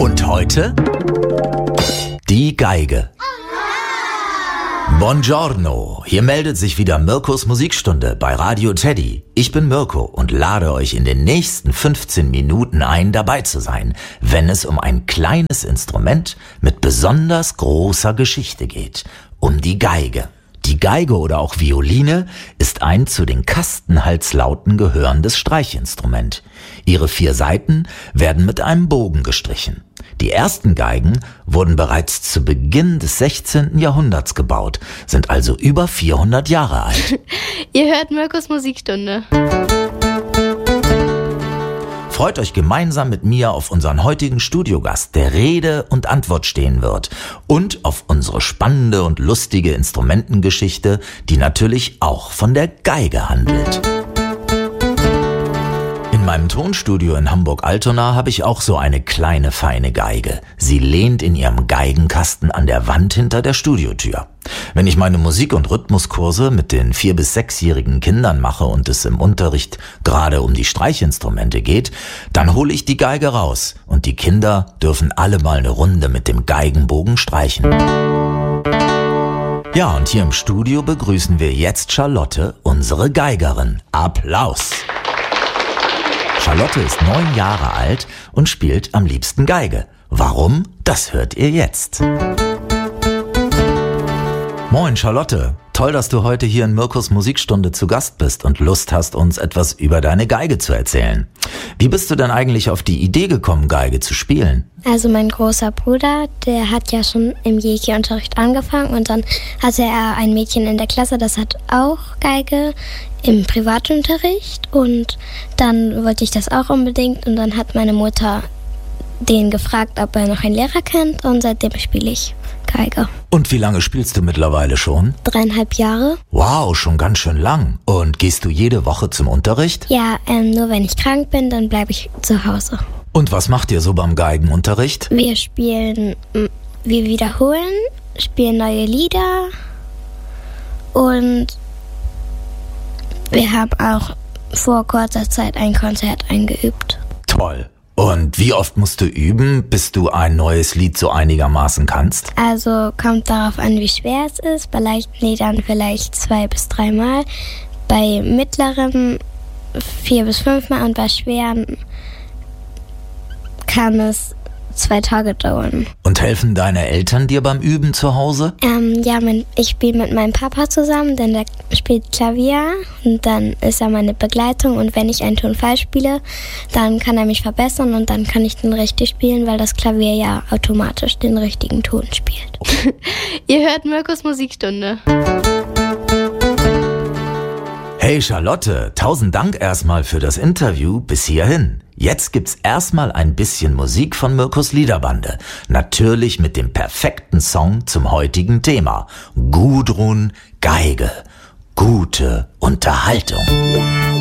Und heute die Geige. Buongiorno, hier meldet sich wieder Mirkos Musikstunde bei Radio Teddy. Ich bin Mirko und lade euch in den nächsten 15 Minuten ein, dabei zu sein, wenn es um ein kleines Instrument mit besonders großer Geschichte geht, um die Geige. Die Geige oder auch Violine ist ein zu den Kastenhalslauten gehörendes Streichinstrument. Ihre 4 Saiten werden mit einem Bogen gestrichen. Die ersten Geigen wurden bereits zu Beginn des 16. Jahrhunderts gebaut, sind also über 400 Jahre alt. Ihr hört Mirkos Musikstunde. Freut euch gemeinsam mit mir auf unseren heutigen Studiogast, der Rede und Antwort stehen wird, und auf unsere spannende und lustige Instrumentengeschichte, die natürlich auch von der Geige handelt. In meinem Tonstudio in Hamburg-Altona habe ich auch so eine kleine, feine Geige. Sie lehnt in ihrem Geigenkasten an der Wand hinter der Studiotür. Wenn ich meine Musik- und Rhythmuskurse mit den 4- bis 6-jährigen Kindern mache und es im Unterricht gerade um die Streichinstrumente geht, dann hole ich die Geige raus und die Kinder dürfen alle mal eine Runde mit dem Geigenbogen streichen. Ja, und hier im Studio begrüßen wir jetzt Charlotte, unsere Geigerin. Applaus! Charlotte ist 9 Jahre alt und spielt am liebsten Geige. Warum? Das hört ihr jetzt. Moin Charlotte, toll, dass du heute hier in Mirkos Musikstunde zu Gast bist und Lust hast, uns etwas über deine Geige zu erzählen. Wie bist du denn eigentlich auf die Idee gekommen, Geige zu spielen? Also mein großer Bruder, der hat ja schon im Jäki-Unterricht angefangen und dann hatte er ein Mädchen in der Klasse, das hat auch Geige im Privatunterricht und dann wollte ich das auch unbedingt und dann hat meine Mutter den gefragt, ob er noch einen Lehrer kennt und seitdem spiele ich Geige. Und wie lange spielst du mittlerweile schon? 3,5 Jahre. Wow, schon ganz schön lang. Und gehst du jede Woche zum Unterricht? Ja, nur wenn ich krank bin, dann bleibe ich zu Hause. Und was macht ihr so beim Geigenunterricht? Wir wiederholen, spielen neue Lieder und wir haben auch vor kurzer Zeit ein Konzert eingeübt. Toll. Und wie oft musst du üben, bis du ein neues Lied so einigermaßen kannst? Also kommt darauf an, wie schwer es ist. Bei leichten Liedern vielleicht 2 bis 3 Mal. Bei mittleren 4 bis 5 Mal und bei schweren kann es 2 Tage dauern. Und helfen deine Eltern dir beim Üben zu Hause? Ja, ich spiele mit meinem Papa zusammen, denn der spielt Klavier und dann ist er meine Begleitung und wenn ich einen Ton falsch spiele, dann kann er mich verbessern und dann kann ich den richtig spielen, weil das Klavier ja automatisch den richtigen Ton spielt. Ihr hört Mirkos Musikstunde. Hey Charlotte, 1000 Dank erstmal für das Interview bis hierhin. Jetzt gibt's erstmal ein bisschen Musik von Mirkos Liederbande. Natürlich mit dem perfekten Song zum heutigen Thema. Gudrun Geige. Gute Unterhaltung.